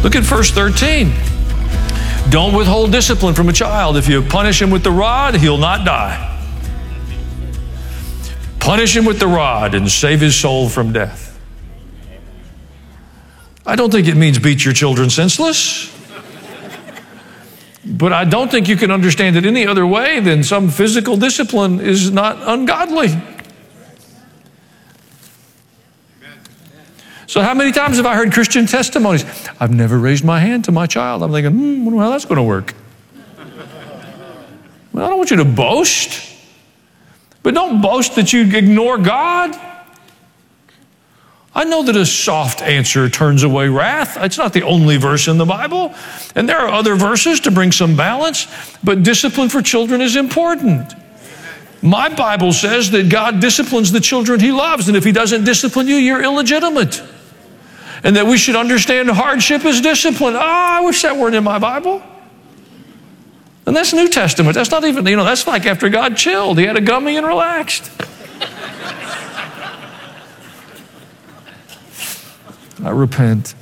Look at verse 13. Don't withhold discipline from a child. If you punish him with the rod, he'll not die. Punish him with the rod and save his soul from death. I don't think it means beat your children senseless. But I don't think you can understand it any other way than some physical discipline is not ungodly. So how many times have I heard Christian testimonies? I've never raised my hand to my child. I'm thinking, wonder how that's going to work. Well, I don't want you to boast. But don't boast that you ignore God. I know that a soft answer turns away wrath. It's not the only verse in the Bible. And there are other verses to bring some balance. But discipline for children is important. My Bible says that God disciplines the children He loves. And if He doesn't discipline you, you're illegitimate. And that we should understand hardship as discipline. I wish that weren't in my Bible. And that's New Testament. That's not even, that's like after God chilled. He had a gummy and relaxed. I repent.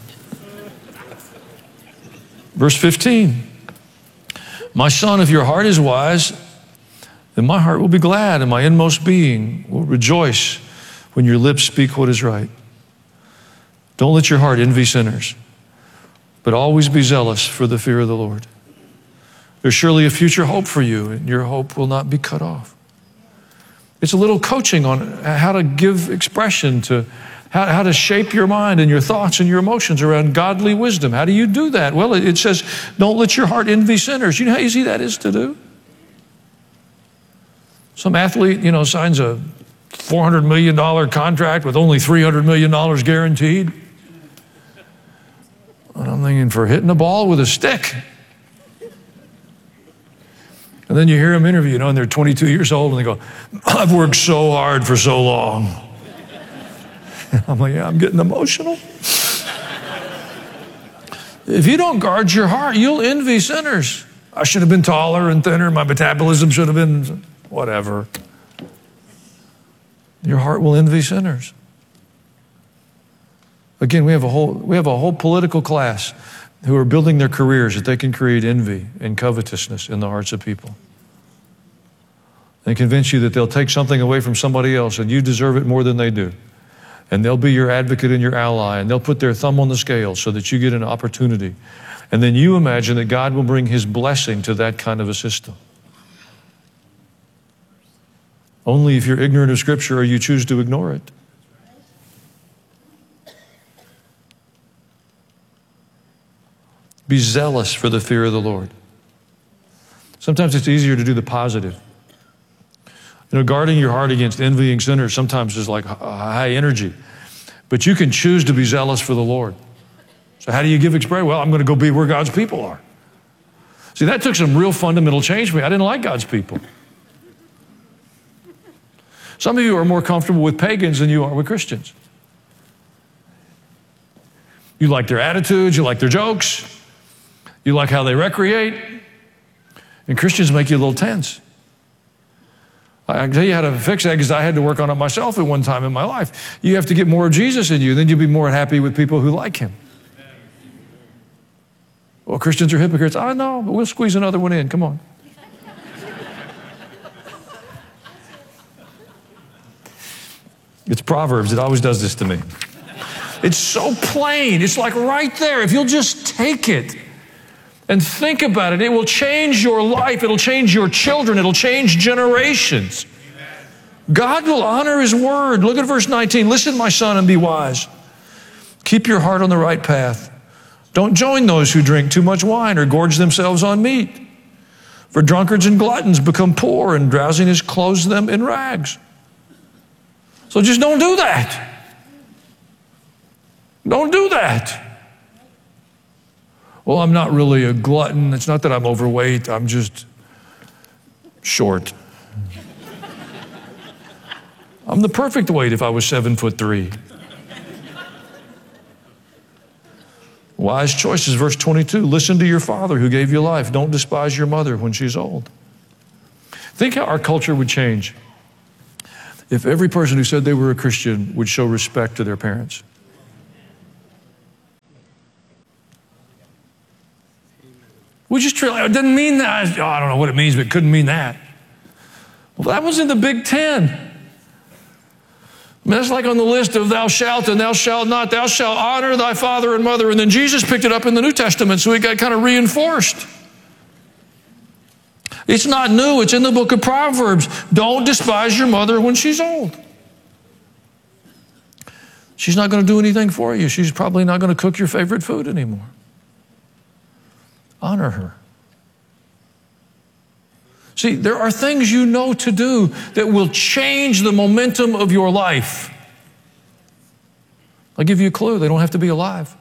Verse 15. My son, if your heart is wise, then my heart will be glad, and my inmost being will rejoice when your lips speak what is right. Don't let your heart envy sinners, but always be zealous for the fear of the Lord. There's surely a future hope for you, and your hope will not be cut off. It's a little coaching on how to give expression to how to shape your mind and your thoughts and your emotions around godly wisdom. How do you do that? Well, it says, don't let your heart envy sinners. You know how easy that is to do? Some athlete, signs a $400 million contract with only $300 million guaranteed. And I'm thinking, for hitting a ball with a stick. And then you hear them interview, and they're 22 years old, and they go, I've worked so hard for so long. And I'm like, yeah, I'm getting emotional. If you don't guard your heart, you'll envy sinners. I should have been taller and thinner. My metabolism should have been whatever. Your heart will envy sinners. Again, we have a whole political class who are building their careers that they can create envy and covetousness in the hearts of people. And convince you that they'll take something away from somebody else and you deserve it more than they do. And they'll be your advocate and your ally, and they'll put their thumb on the scale so that you get an opportunity. And then you imagine that God will bring His blessing to that kind of a system. Only if you're ignorant of Scripture or you choose to ignore it. Be zealous for the fear of the Lord. Sometimes it's easier to do the positive. Guarding your heart against envying sinners sometimes is like high energy. But you can choose to be zealous for the Lord. So how do you give expression? Well, I'm going to go be where God's people are. See, that took some real fundamental change for me. I didn't like God's people. Some of you are more comfortable with pagans than you are with Christians. You like their attitudes, you like their jokes, you like how they recreate, and Christians make you a little tense. I can tell you how to fix that because I had to work on it myself at one time in my life. You have to get more of Jesus in you, then you'll be more happy with people who like Him. Well, Christians are hypocrites. I know, but we'll squeeze another one in. Come on. It's Proverbs. It always does this to me. It's so plain. It's like right there. If you'll just take it and think about it, it will change your life. It'll change your children. It'll change generations. God will honor His word. Look at verse 19. Listen, my son, and be wise. Keep your heart on the right path. Don't join those who drink too much wine or gorge themselves on meat. For drunkards and gluttons become poor, and drowsiness clothes them in rags. So just don't do that. Don't do that. Well, I'm not really a glutton. It's not that I'm overweight. I'm just short. I'm the perfect weight if I was 7'3". Wise choices, verse 22. Listen to your father who gave you life. Don't despise your mother when she's old. Think how our culture would change if every person who said they were a Christian would show respect to their parents. We just treat it like, it doesn't mean that. Oh, I don't know what it means, but it couldn't mean that. Well, that was in the Big Ten. I mean, that's like on the list of thou shalt and thou shalt not. Thou shalt honor thy father and mother. And then Jesus picked it up in the New Testament, so it got kind of reinforced. It's not new. It's in the book of Proverbs. Don't despise your mother when she's old. She's not going to do anything for you. She's probably not going to cook your favorite food anymore. Honor her. See, there are things you know to do that will change the momentum of your life. I'll give you a clue. They don't have to be alive.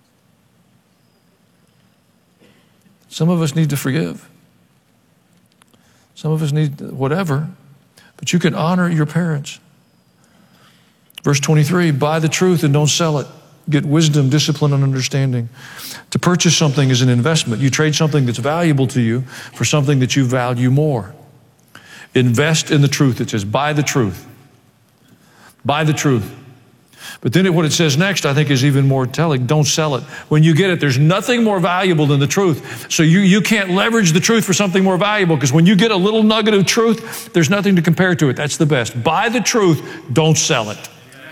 Some of us need to forgive. Some of us need whatever. But you can honor your parents. Verse 23, buy the truth and don't sell it. Get wisdom, discipline, and understanding. To purchase something is an investment. You trade something that's valuable to you for something that you value more. Invest in the truth. It says, buy the truth. Buy the truth. But then what it says next, I think, is even more telling. Don't sell it. When you get it, there's nothing more valuable than the truth. So you can't leverage the truth for something more valuable, because when you get a little nugget of truth, there's nothing to compare to it. That's the best. Buy the truth. Don't sell it.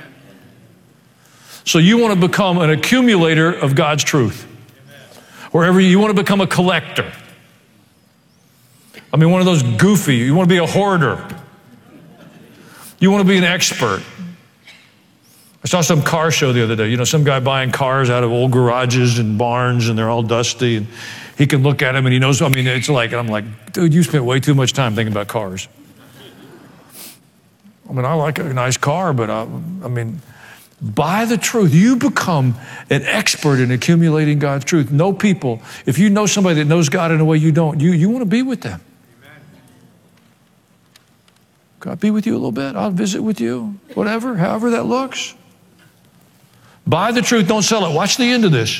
So you want to become an accumulator of God's truth. Wherever you want to become a collector. I mean, one of those goofy, you want to be a hoarder. You want to be an expert. I saw some car show the other day. You know, some guy buying cars out of old garages and barns, and they're all dusty, and he can look at them and he knows, I mean, it's like, and I'm like, dude, you spent way too much time thinking about cars. I mean, I like a nice car, but I mean, buy the truth. You become an expert in accumulating God's truth. Know people. If you know somebody that knows God in a way you don't, you want to be with them. Amen. God be with you a little bit. I'll visit with you. Whatever, however that looks. Buy the truth, don't sell it. Watch the end of this.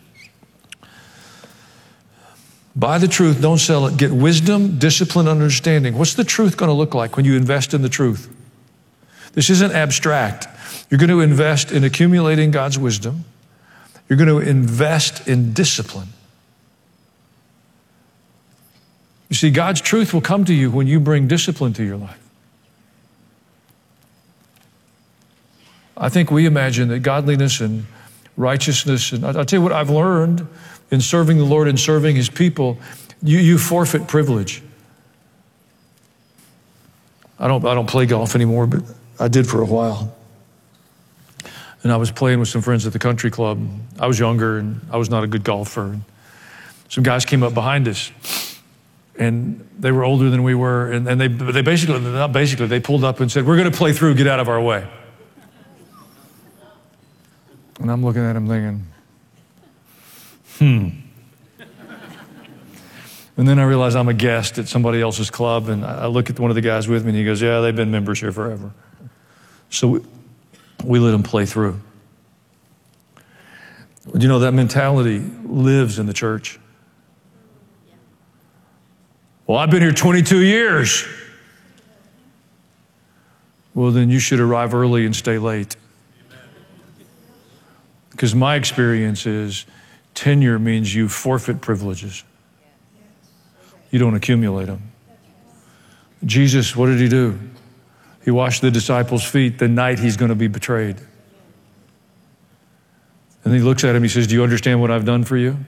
Buy the truth, don't sell it. Get wisdom, discipline, understanding. What's the truth going to look like when you invest in the truth? This isn't abstract. You're going to invest in accumulating God's wisdom. You're going to invest in discipline. You see, God's truth will come to you when you bring discipline to your life. I think we imagine that godliness and righteousness, and I'll tell you what I've learned in serving the Lord and serving His people, you forfeit privilege. I don't play golf anymore, but I did for a while. And I was playing with some friends at the country club. I was younger and I was not a good golfer. And some guys came up behind us, and they were older than we were, and they pulled up and said, "We're going to play through, get out of our way." And I'm looking at him thinking, And then I realize I'm a guest at somebody else's club, and I look at one of the guys with me, and he goes, "Yeah, they've been members here forever." So we let them play through. You know, that mentality lives in the church. Well, I've been here 22 years. Well, then you should arrive early and stay late. Because my experience is tenure means you forfeit privileges. You don't accumulate them. Jesus, what did He do? He washed the disciples' feet the night He's going to be betrayed. And He looks at him, He says, "Do you understand what I've done for you?"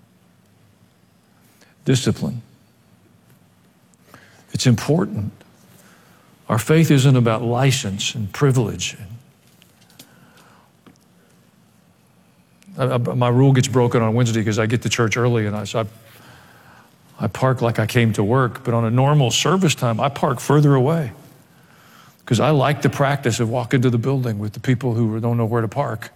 Discipline. It's important. Our faith isn't about license and privilege. My rule gets broken on Wednesday because I get to church early, and I park like I came to work. But on a normal service time, I park further away because I like the practice of walking to the building with the people who don't know where to park.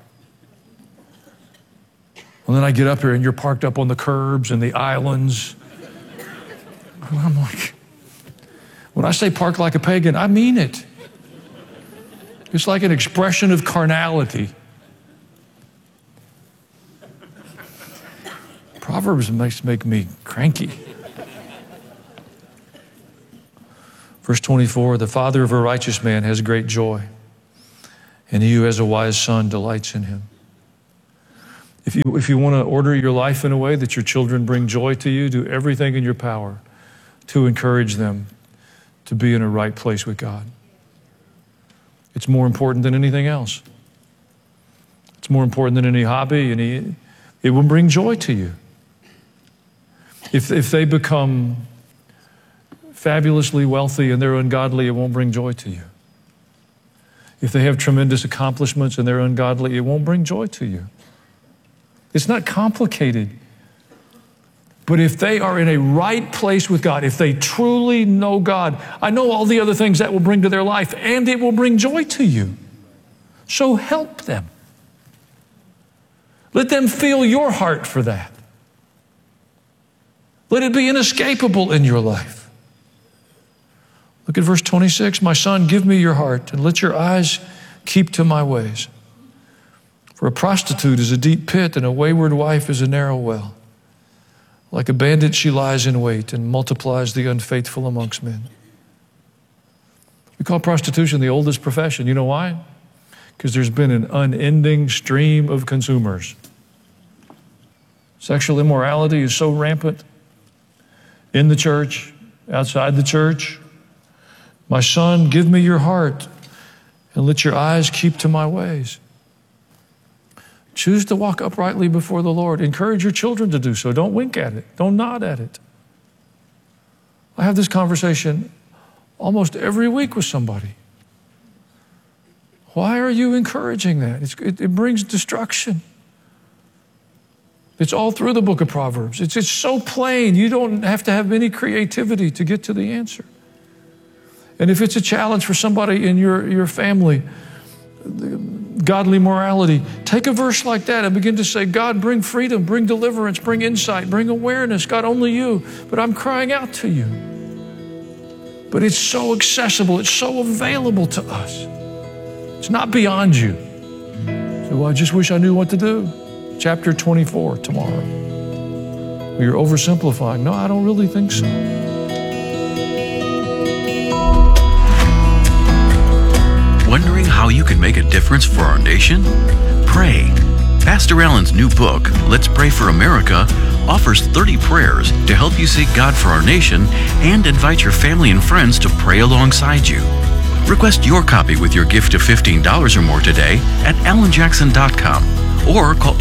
And then I get up here, and you're parked up on the curbs and the islands. And I'm like, when I say park like a pagan, I mean it. It's like an expression of carnality. Proverbs make me cranky. Verse 24, the father of a righteous man has great joy, and he who has a wise son delights in him. If you want to order your life in a way that your children bring joy to you, do everything in your power to encourage them to be in a right place with God. It's more important than anything else. It's more important than any hobby. It will bring joy to you. If they become fabulously wealthy and they're ungodly, it won't bring joy to you. If they have tremendous accomplishments and they're ungodly, it won't bring joy to you. It's not complicated. But if they are in a right place with God, if they truly know God, I know all the other things that will bring to their life, and it will bring joy to you. So help them. Let them feel your heart for that. Let it be inescapable in your life. Look at verse 26. My son, give me your heart, and let your eyes keep to my ways. For a prostitute is a deep pit, and a wayward wife is a narrow well. Like a bandit she lies in wait and multiplies the unfaithful amongst men. We call prostitution the oldest profession. You know why? Because there's been an unending stream of consumers. Sexual immorality is so rampant in the church, outside the church. My son, give me your heart and let your eyes keep to my ways. Choose to walk uprightly before the Lord. Encourage your children to do so. Don't wink at it. Don't nod at it. I have this conversation almost every week with somebody. Why are you encouraging that? It brings destruction. It's all through the book of Proverbs. It's so plain. You don't have to have any creativity to get to the answer. And if it's a challenge for somebody in your family, godly morality, take a verse like that and begin to say, God, bring freedom, bring deliverance, bring insight, bring awareness. God, only you. But I'm crying out to you. But it's so accessible. It's so available to us. It's not beyond you. So, well, I just wish I knew what to do. Chapter 24 tomorrow. Well, you're oversimplifying. No, I don't really think so. Wondering how you can make a difference for our nation? Pray. Pastor Allen's new book, Let's Pray for America, offers 30 prayers to help you seek God for our nation and invite your family and friends to pray alongside you. Request your copy with your gift of $15 or more today at allenjackson.com or call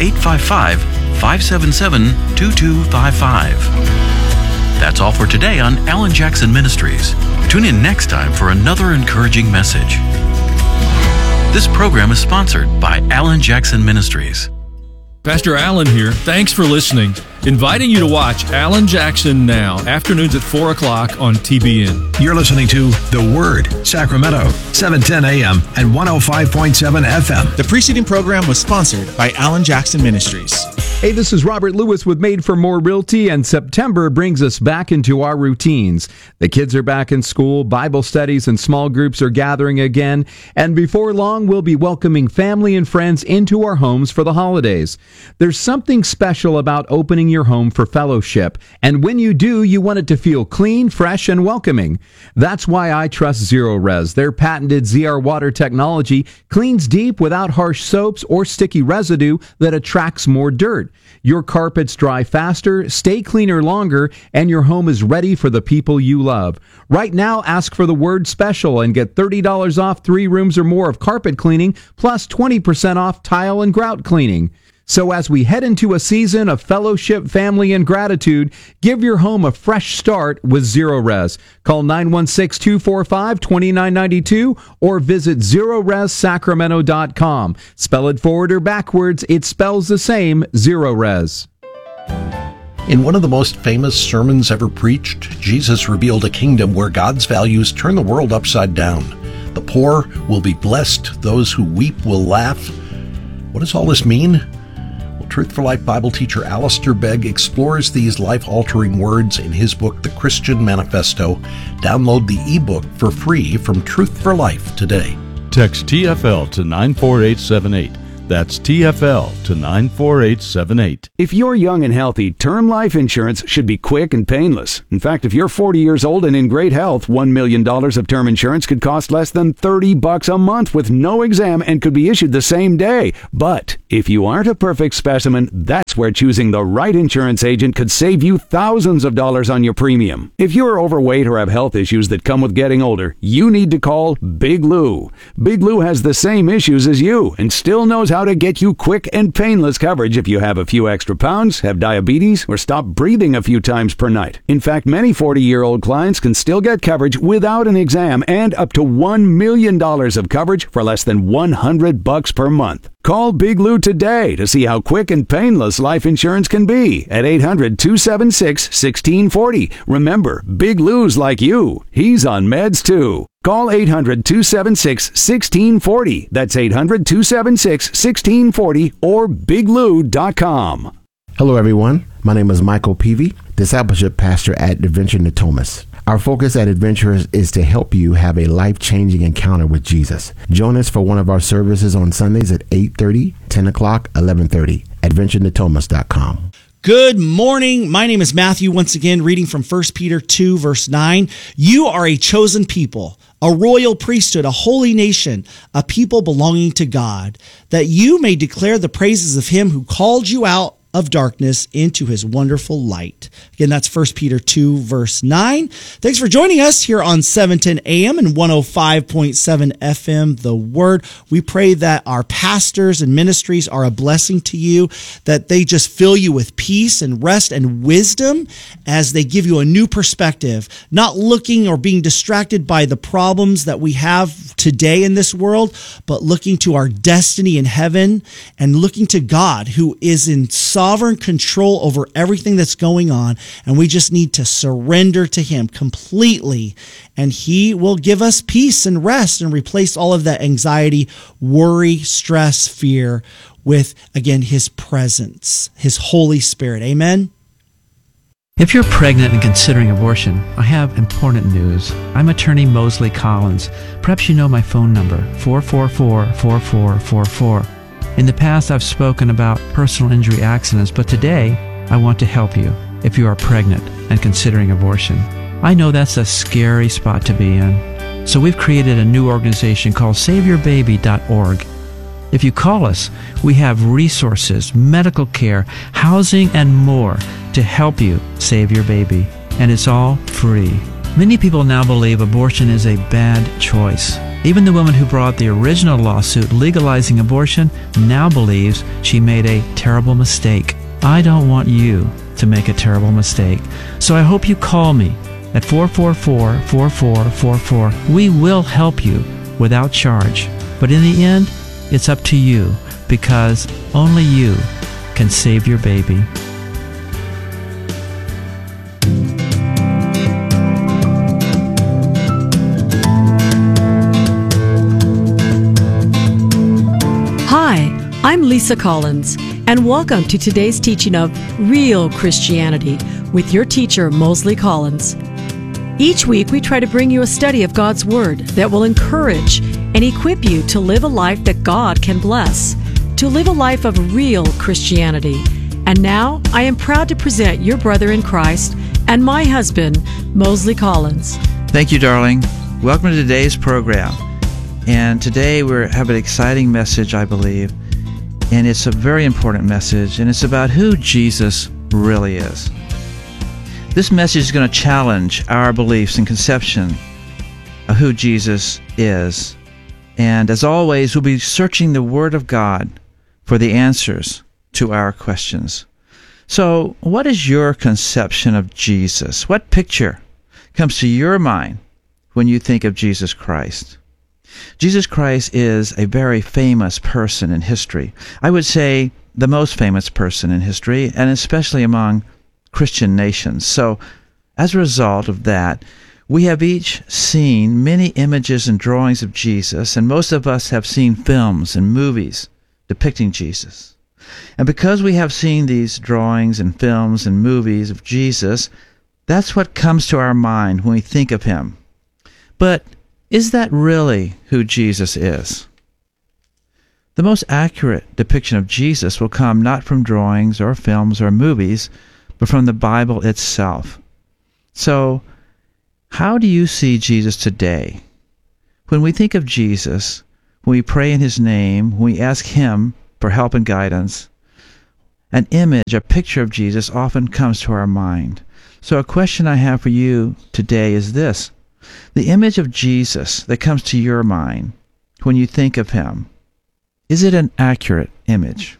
855-577-2255. That's all for today on Alan Jackson Ministries. Tune in next time for another encouraging message. This program is sponsored by Alan Jackson Ministries. Pastor Allen here. Thanks for listening. Inviting you to watch Alan Jackson Now, afternoons at 4 o'clock on TBN. You're listening to The Word, Sacramento, 710 AM and 105.7 FM. The preceding program was sponsored by Alan Jackson Ministries. Hey, this is Robert Lewis with Made for More Realty, and September brings us back into our routines. The kids are back in school, Bible studies and small groups are gathering again, and before long we'll be welcoming family and friends into our homes for the holidays. There's something special about opening your home for fellowship, and when you do, you want it to feel clean, fresh, and welcoming. That's why I trust Zerorez. Their patented ZR water technology cleans deep without harsh soaps or sticky residue that attracts more dirt. Your carpets dry faster, stay cleaner longer, and your home is ready for the people you love. Right now, ask for the word special and get $30 off 3 rooms or more of carpet cleaning, plus 20% off tile and grout cleaning. So as we head into a season of fellowship, family, and gratitude, give your home a fresh start with Zerorez. Call 916-245-2992 or visit ZerorezSacramento.com. Spell it forward or backwards, it spells the same, Zerorez. In one of the most famous sermons ever preached, Jesus revealed a kingdom where God's values turn the world upside down. The poor will be blessed, those who weep will laugh. What does all this mean? Truth for Life Bible teacher Alistair Begg explores these life-altering words in his book, The Christian Manifesto. Download the ebook for free from Truth for Life today. Text TFL to 94878. That's TFL to 94878. If you're young and healthy, term life insurance should be quick and painless. In fact, if you're 40 years old and in great health, $1 million of term insurance could cost less than $30 a month with no exam and could be issued the same day. But if you aren't a perfect specimen, that's where choosing the right insurance agent could save you thousands of dollars on your premium. If you're overweight or have health issues that come with getting older, you need to call Big Lou. Big Lou has the same issues as you and still knows how to get you quick and painless coverage if you have a few extra pounds, have diabetes, or stop breathing a few times per night. In fact, many 40-year-old clients can still get coverage without an exam and up to $1 million of coverage for less than $100 per month. Call Big Lou today to see how quick and painless life insurance can be at 800-276-1640. Remember, Big Lou's like you. He's on meds too. Call 800-276-1640. That's 800-276-1640 or biglou.com. Hello, everyone. My name is Michael Peavy, discipleship pastor at Adventure Natomas. Our focus at Adventure is to help you have a life-changing encounter with Jesus. Join us for one of our services on Sundays at 8:30, 10 o'clock, 11:30. AdventureNatomas.com. Good morning. My name is Matthew, once again reading from 1 Peter 2, verse 9. You are a chosen people, a royal priesthood, a holy nation, a people belonging to God, that you may declare the praises of him who called you out of darkness into his wonderful light. Again, that's 1 Peter 2, verse 9. Thanks for joining us here on 710 AM and 105.7 FM, The Word. We pray that our pastors and ministries are a blessing to you, that they just fill you with peace and rest and wisdom as they give you a new perspective, not looking or being distracted by the problems that we have today in this world, but looking to our destiny in heaven and looking to God, who is in sovereign control over everything that's going on, and we just need to surrender to him completely, and he will give us peace and rest and replace all of that anxiety, worry, stress, fear with, again, his presence, his Holy Spirit. Amen. If you're pregnant and considering abortion, I have important news. I'm attorney Mosley Collins. Perhaps you know my phone number, 444-4444. In the past, I've spoken about personal injury accidents, but today, I want to help you if you are pregnant and considering abortion. I know that's a scary spot to be in. So we've created a new organization called SaveYourBaby.org. If you call us, we have resources, medical care, housing, and more to help you save your baby. And it's all free. Many people now believe abortion is a bad choice. Even the woman who brought the original lawsuit legalizing abortion now believes she made a terrible mistake. I don't want you to make a terrible mistake. So I hope you call me at 444-4444. We will help you without charge. But in the end, it's up to you, because only you can save your baby. Hi, I'm Lisa Collins, and welcome to today's teaching of Real Christianity with your teacher, Mosley Collins. Each week, we try to bring you a study of God's Word that will encourage and equip you to live a life that God can bless, to live a life of real Christianity. And now, I am proud to present your brother in Christ and my husband, Mosley Collins. Thank you, darling. Welcome to today's program. And today we have an exciting message, I believe, and it's a very important message, and it's about who Jesus really is. This message is going to challenge our beliefs and conception of who Jesus is. And as always, we'll be searching the Word of God for the answers to our questions. So, what is your conception of Jesus? What picture comes to your mind when you think of Jesus Christ? Jesus Christ is a very famous person in history. I would say the most famous person in history, and especially among Christian nations. So, as a result of that, we have each seen many images and drawings of Jesus, and most of us have seen films and movies depicting Jesus. And because we have seen these drawings and films and movies of Jesus, that's what comes to our mind when we think of him. But is that really who Jesus is? The most accurate depiction of Jesus will come not from drawings or films or movies, but from the Bible itself. So, how do you see Jesus today? When we think of Jesus, when we pray in His name, when we ask Him for help and guidance, an image, a picture of Jesus often comes to our mind. So a question I have for you today is this. The image of Jesus that comes to your mind when you think of Him, is it an accurate image?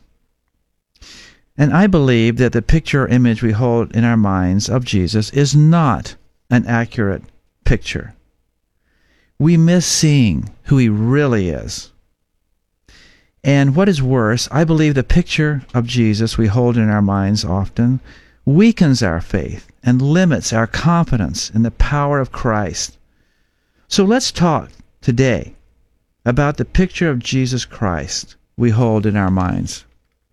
And I believe that the picture or image we hold in our minds of Jesus is not an accurate picture. We miss seeing who He really is. And what is worse, I believe the picture of Jesus we hold in our minds often weakens our faith and limits our confidence in the power of Christ. So let's talk today about the picture of Jesus Christ we hold in our minds.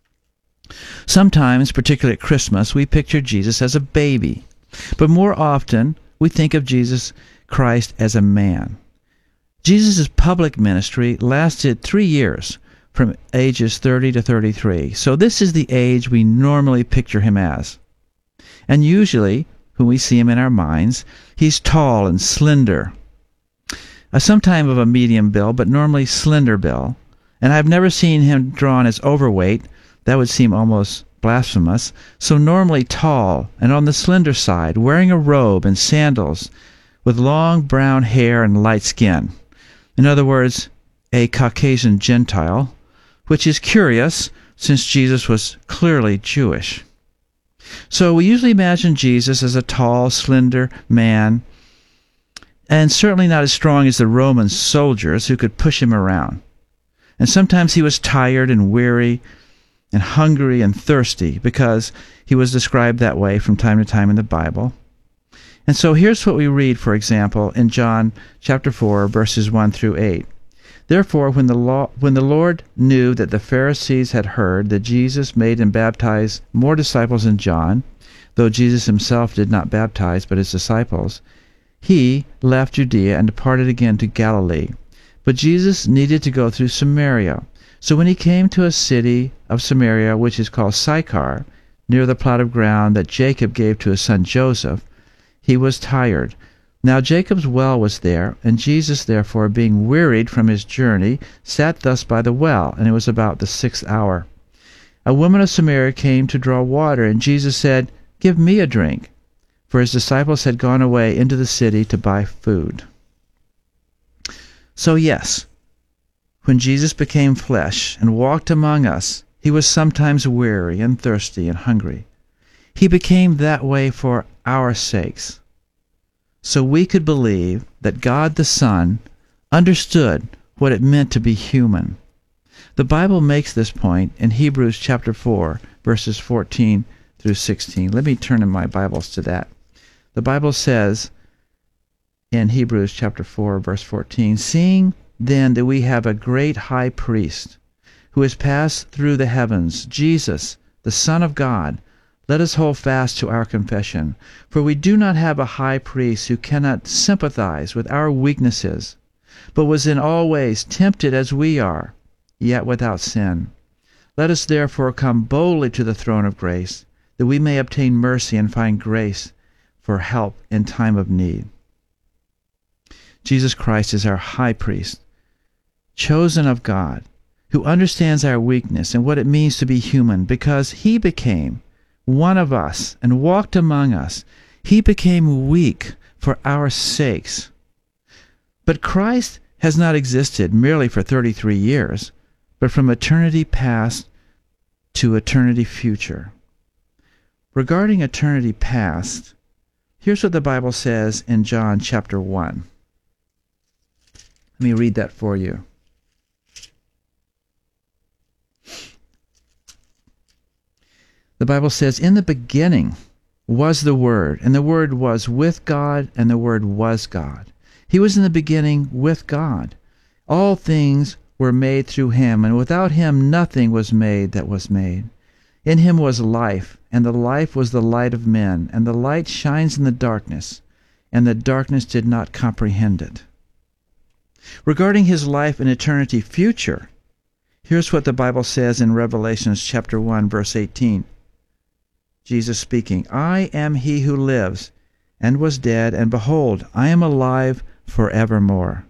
Sometimes, particularly at Christmas, we picture Jesus as a baby, but more often we think of Jesus Christ as a man. Jesus' public ministry lasted 3 years, from ages 30 to 33. So this is the age we normally picture Him as. And usually, when we see Him in our minds, He's tall and slender, sometime of a medium build, but normally slender build. And I've never seen Him drawn as overweight. That would seem almost blasphemous. So normally tall and on the slender side, wearing a robe and sandals with long brown hair and light skin. In other words, a Caucasian Gentile, which is curious since Jesus was clearly Jewish. So we usually imagine Jesus as a tall, slender man, and certainly not as strong as the Roman soldiers who could push Him around. And sometimes He was tired and weary and hungry and thirsty because He was described that way from time to time in the Bible. And so here's what we read, for example, in John chapter 4, verses 1 through 8. Therefore, when the Lord knew that the Pharisees had heard that Jesus made and baptized more disciples than John, though Jesus Himself did not baptize but His disciples, He left Judea and departed again to Galilee. But Jesus needed to go through Samaria. So when He came to a city of Samaria, which is called Sychar, near the plot of ground that Jacob gave to his son Joseph, He was tired. Now Jacob's well was there, and Jesus, therefore, being wearied from His journey, sat thus by the well, and it was about the 6th hour. A woman of Samaria came to draw water, and Jesus said, Give me a drink, for His disciples had gone away into the city to buy food. So yes, when Jesus became flesh and walked among us, He was sometimes weary and thirsty and hungry. He became that way for our sakes, so we could believe that God the Son understood what it meant to be human. The Bible makes this point in Hebrews chapter 4, verses 14 through 16. Let me turn in my Bibles to that. The Bible says in Hebrews chapter 4, verse 14, Seeing then that we have a great high priest who has passed through the heavens, Jesus, the Son of God, let us hold fast to our confession. For we do not have a high priest who cannot sympathize with our weaknesses, but was in all ways tempted as we are, yet without sin. Let us therefore come boldly to the throne of grace, that we may obtain mercy and find grace for help in time of need. Jesus Christ is our high priest, chosen of God, who understands our weakness and what it means to be human, because He became one of us and walked among us. He became weak for our sakes. But Christ has not existed merely for 33 years, but from eternity past to eternity future. Regarding eternity past, here's what the Bible says in John chapter 1. Let me read that for you. The Bible says, In the beginning was the Word, and the Word was with God, and the Word was God. He was in the beginning with God. All things were made through Him, and without Him nothing was made that was made. In Him was life, and the life was the light of men, and the light shines in the darkness, and the darkness did not comprehend it. Regarding His life in eternity future, Here's what the Bible says in Revelation chapter 1, verse 18. Jesus speaking, I am he who lives and was dead, and behold, I am alive forevermore.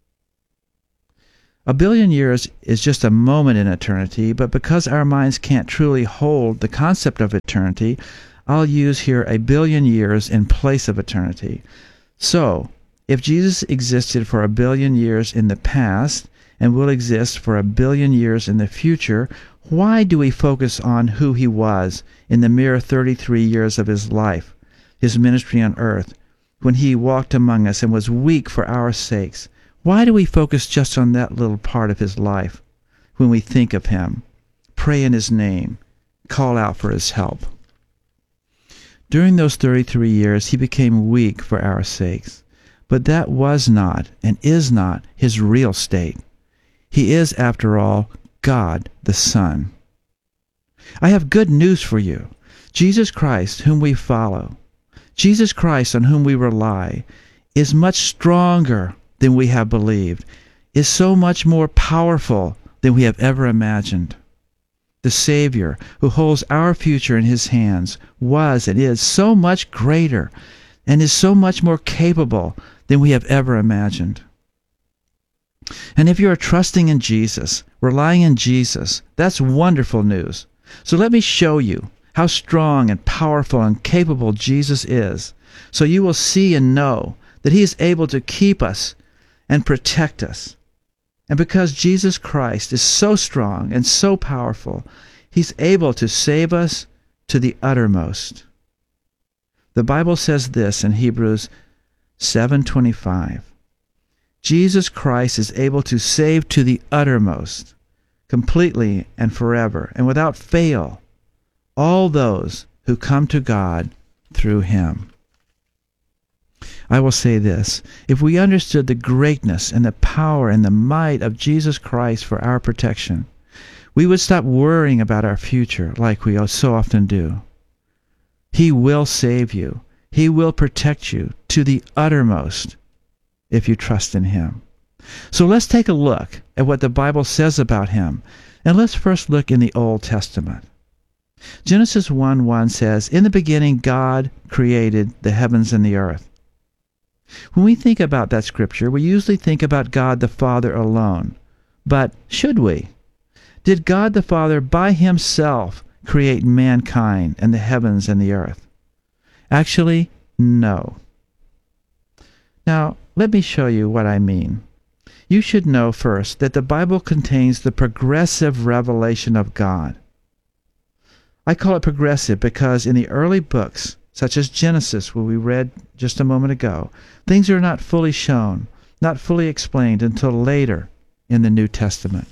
1 billion years is just a moment in eternity, but because our minds can't truly hold the concept of eternity, I'll use here 1 billion years in place of eternity. So, if Jesus existed for 1 billion years in the past and will exist for 1 billion years in the future, why do we focus on who he was in the mere 33 years of his life, his ministry on earth, when he walked among us and was weak for our sakes? Why do we focus just on that little part of his life when we think of him, pray in his name, call out for his help? During those 33 years, he became weak for our sakes, but that was not and is not his real state. He is, after all, God the Son. I have good news for you. Jesus Christ, whom we follow, Jesus Christ on whom we rely, is much stronger than we have believed, is so much more powerful than we have ever imagined. The Savior, who holds our future in his hands, was and is so much greater and is so much more capable than we have ever imagined. And if you are trusting in Jesus, relying in Jesus, that's wonderful news. So let me show you how strong and powerful and capable Jesus is, so you will see and know that he is able to keep us and protect us. And because Jesus Christ is so strong and so powerful, he's able to save us to the uttermost. The Bible says this in Hebrews 7:25. Jesus Christ is able to save to the uttermost, completely and forever, and without fail, all those who come to God through him. I will say this, if we understood the greatness and the power and the might of Jesus Christ for our protection, we would stop worrying about our future like we so often do. He will save you. He will protect you to the uttermost if you trust in him. So let's take a look at what the Bible says about him, and let's first look in the Old Testament. Genesis 1:1 says, in the beginning God created the heavens and the earth. When we think about that scripture, we usually think about God the Father alone. But should we? Did God the Father by himself create mankind and the heavens and the earth? Actually, no. Now, let me show you what I mean. You should know first that the Bible contains the progressive revelation of God. I call it progressive because in the early books, such as Genesis, where we read just a moment ago, things are not fully shown, not fully explained until later in the New Testament.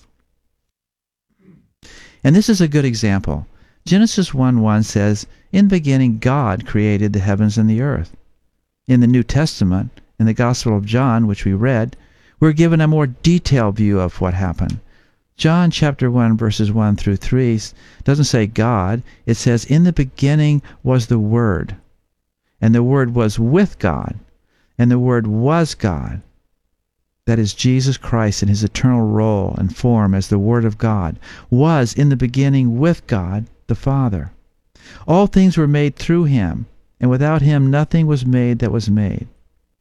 And this is a good example. Genesis 1:1 says, in the beginning God created the heavens and the earth. In the New Testament, in the Gospel of John, which we read, we're given a more detailed view of what happened. John chapter 1, verses 1 through 3 doesn't say God. It says, in the beginning was the Word, and the Word was with God, and the Word was God. That is Jesus Christ in his eternal role and form as the Word of God, was in the beginning with God the Father. All things were made through him, and without him nothing was made that was made.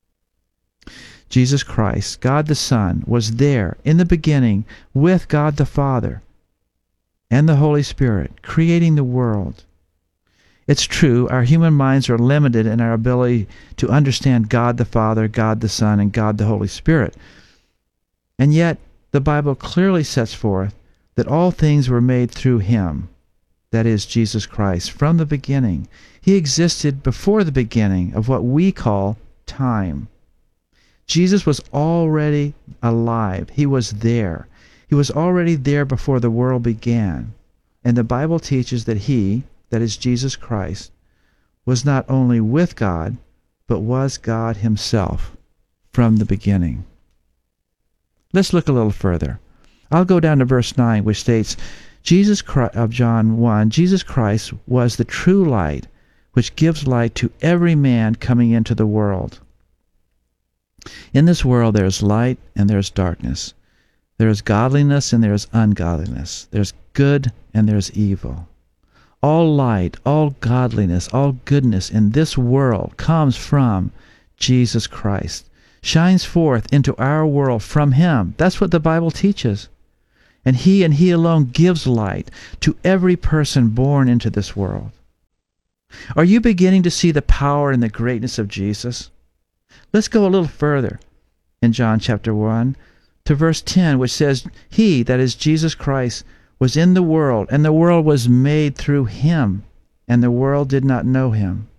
Jesus Christ, God the Son, was there in the beginning with God the Father and the Holy Spirit, creating the world. It's true, our human minds are limited in our ability to understand God the Father, God the Son, and God the Holy Spirit. And yet, the Bible clearly sets forth that all things were made through him, that is, Jesus Christ, from the beginning. He existed before the beginning of what we call time. Jesus was already alive. He was there. He was already there before the world began. And the Bible teaches that he, that is Jesus Christ, was not only with God, but was God himself from the beginning. Let's look a little further. I'll go down to verse 9, which states, Jesus Christ, of John 1, Jesus Christ was the true light, which gives light to every man coming into the world. In this world there is light and there is darkness. There is godliness and there is ungodliness. There's good and there's evil. All light, all godliness, all goodness in this world comes from Jesus Christ, shines forth into our world from Him. That's what the Bible teaches. And He alone gives light to every person born into this world. Are you beginning to see the power and the greatness of Jesus? Let's go a little further in John chapter 1 to verse 10, which says, He, that is Jesus Christ, was in the world, and the world was made through Him, and the world did not know Him.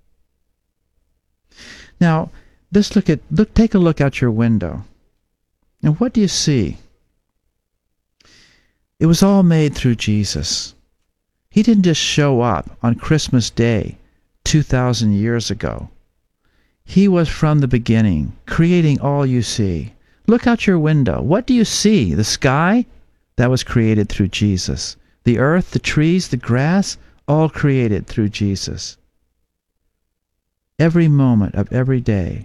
Now, take a look out your window. And what do you see? It was all made through Jesus. He didn't just show up on Christmas Day 2,000 years ago. He was from the beginning, creating all you see. Look out your window. What do you see? The sky? That was created through Jesus. The earth, the trees, the grass, all created through Jesus. Every moment of every day,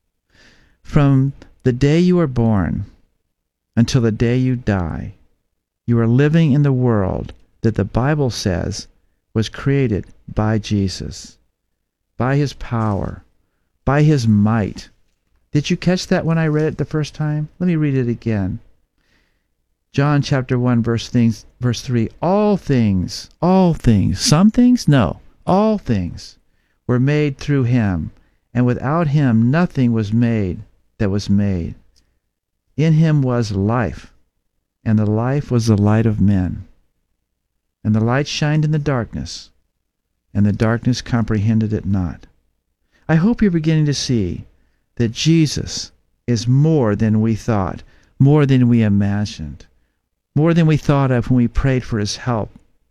from the day you are born until the day you die, you are living in the world that the Bible says was created by Jesus, by His power, by His might. Did you catch that when I read it the first time? Let me read it again. John chapter 1, verse 3, all things, some things? No, all things were made through Him, and without Him nothing was made that was made. In Him was life, and the life was the light of men. And the light shined in the darkness, and the darkness comprehended it not. I hope you're beginning to see that Jesus is more than we thought, more than we imagined, more than we thought of when we prayed for His help.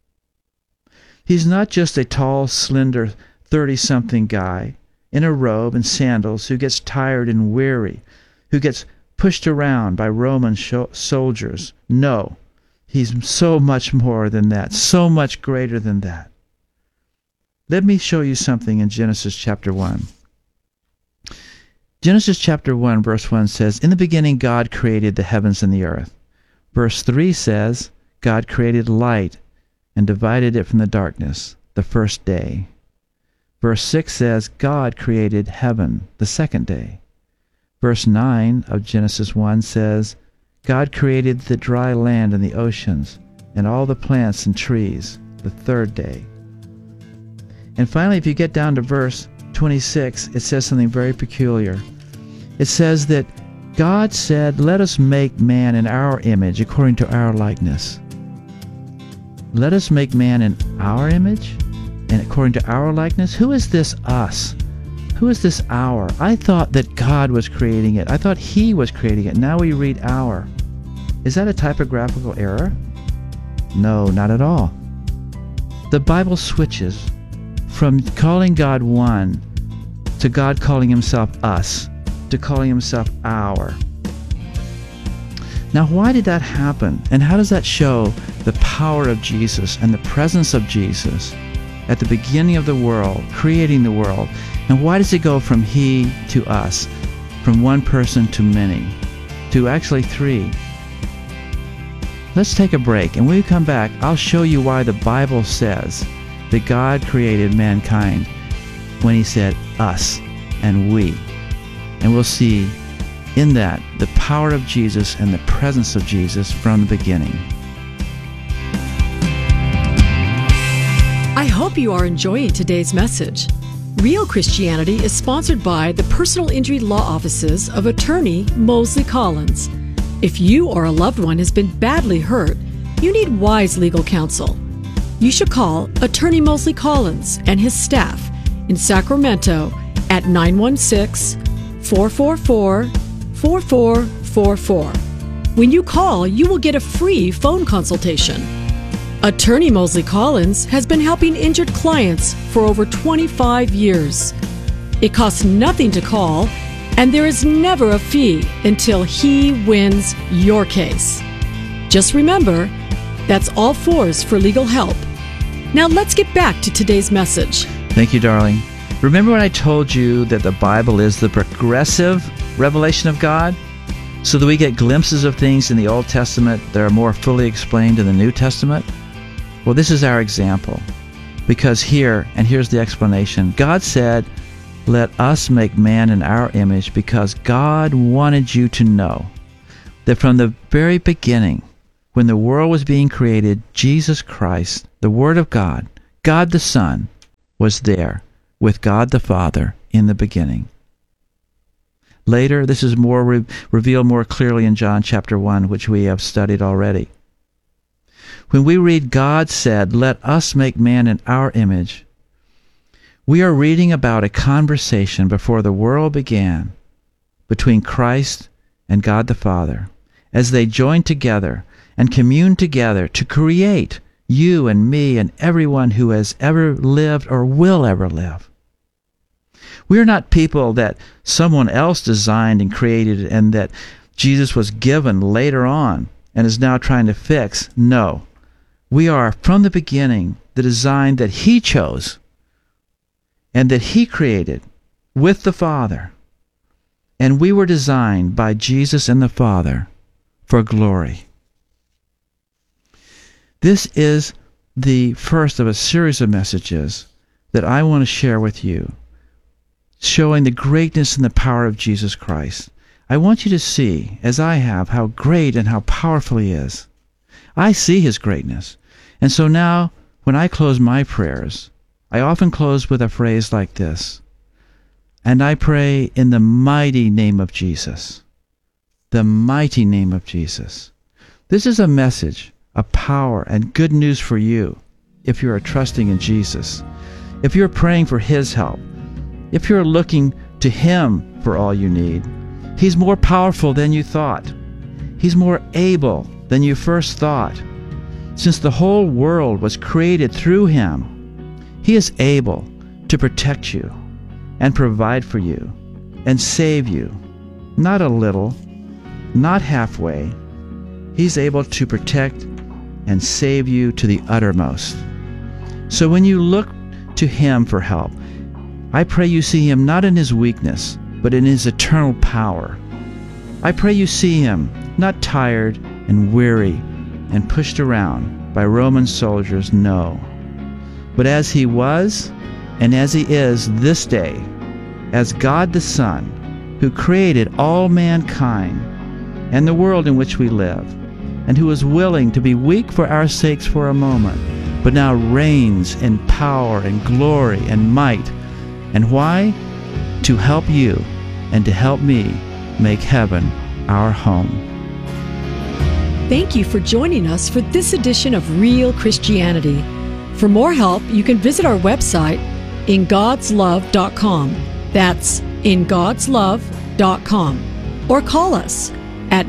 He's not just a tall, slender, 30-something guy in a robe and sandals who gets tired and weary, who gets pushed around by Roman soldiers. No, He's so much more than that, so much greater than that. Let me show you something in Genesis chapter 1. Genesis chapter 1, verse 1 says, In the beginning God created the heavens and the earth. Verse 3 says, God created light and divided it from the darkness, the first day. Verse 6 says, God created heaven, the second day. Verse 9 of Genesis 1 says, God created the dry land and the oceans, and all the plants and trees, the third day. And finally, if you get down to verse 26, it says something very peculiar. It says that God said, Let us make man in our image, according to our likeness. Let us make man in our image and according to our likeness? Who is this us? Who is this our? I thought that God was creating it. I thought He was creating it. Now we read our. Is that a typographical error? No, not at all. The Bible switches from calling God one to God calling Himself us, to calling Himself our. Now, why did that happen? And how does that show the power of Jesus and the presence of Jesus at the beginning of the world, creating the world? And why does it go from He to us, from one person to many, to actually three? Let's take a break, and when we come back, I'll show you why the Bible says that God created mankind when He said us and we. And we'll see in that the power of Jesus and the presence of Jesus from the beginning. I hope you are enjoying today's message. Real Christianity is sponsored by the personal injury law offices of attorney Mosley Collins. If you or a loved one has been badly hurt, you need wise legal counsel. You should call attorney Mosley Collins and his staff in Sacramento at 916-444-4444. When you call, you will get a free phone consultation. Attorney Mosley Collins has been helping injured clients for over 25 years. It costs nothing to call, and there is never a fee until he wins your case. Just remember, that's all fours for legal help. Now let's get back to today's message. Thank you, darling. Remember when I told you that the Bible is the progressive revelation of God? so that we get glimpses of things in the Old Testament that are more fully explained in the New Testament? Well, this is our example. Because here's the explanation. God said, "Let us make man in our image," because God wanted you to know that from the very beginning, when the world was being created, Jesus Christ, the Word of God, God the Son, was there with God the Father in the beginning. Later, this is more revealed more clearly in John chapter 1, which we have studied already. When we read God said, "Let us make man in our image," we are reading about a conversation before the world began between Christ and God the Father as they joined together and communed together to create you and me and everyone who has ever lived or will ever live. We are not people that someone else designed and created and that Jesus was given later on and is now trying to fix. No. We are, from the beginning, the design that He chose and that He created with the Father. And we were designed by Jesus and the Father for glory. This is the first of a series of messages that I want to share with you, showing the greatness and the power of Jesus Christ. I want you to see, as I have, how great and how powerful He is. I see His greatness. And so now, when I close my prayers, I often close with a phrase like this: "And I pray in the mighty name of Jesus." The mighty name of Jesus. This is a message of power and good news for you if you are trusting in Jesus, if you're praying for His help, if you're looking to Him for all you need. He's more powerful than you thought. He's more able than you first thought. Since the whole world was created through Him, He is able to protect you and provide for you and save you. Not a little, not halfway. He's able to protect and save you to the uttermost. So when you look to Him for help, I pray you see Him not in His weakness, but in His eternal power. I pray you see Him not tired and weary and pushed around by Roman soldiers, no, but as He was and as He is this day, as God the Son, who created all mankind and the world in which we live, and who was willing to be weak for our sakes for a moment, but now reigns in power and glory and might. And why? To help you and to help me make heaven our home. Thank you for joining us for this edition of Real Christianity. For more help, you can visit our website, ingodslove.com. That's ingodslove.com. Or call us at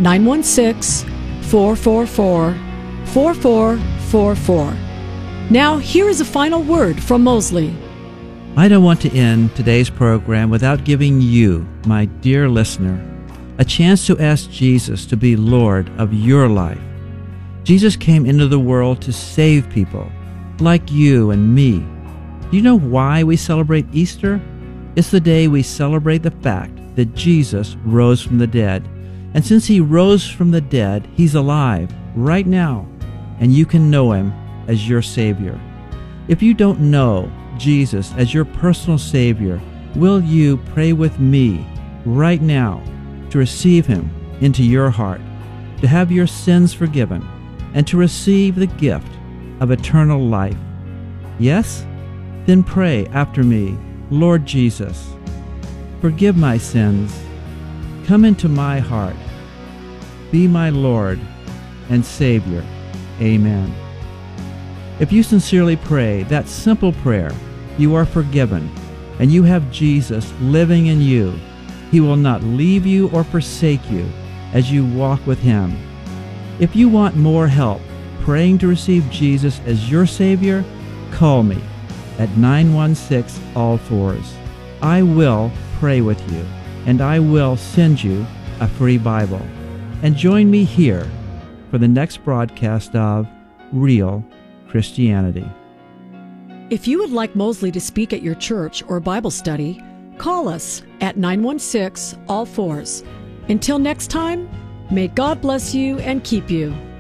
916-444-4444. Now, here is a final word from Mosley. I don't want to end today's program without giving you, my dear listener, a chance to ask Jesus to be Lord of your life. Jesus came into the world to save people like you and me. Do you know why we celebrate Easter? It's the day we celebrate the fact that Jesus rose from the dead. And since He rose from the dead, He's alive right now, and you can know Him as your Savior. If you don't know Jesus as your personal Savior, will you pray with me right now to receive Him into your heart, to have your sins forgiven, and to receive the gift of eternal life? Yes? Then pray after me, Lord Jesus, forgive my sins, come into my heart, be my Lord and Savior. Amen. If you sincerely pray that simple prayer, you are forgiven, and you have Jesus living in you. He will not leave you or forsake you as you walk with Him. If you want more help praying to receive Jesus as your Savior, call me at 916-ALL-4s. I will pray with you, and I will send you a free Bible. And join me here for the next broadcast of Real Christianity. If you would like Mosley to speak at your church or Bible study, call us at 916-ALL-4s. Until next time, May God bless you and keep you.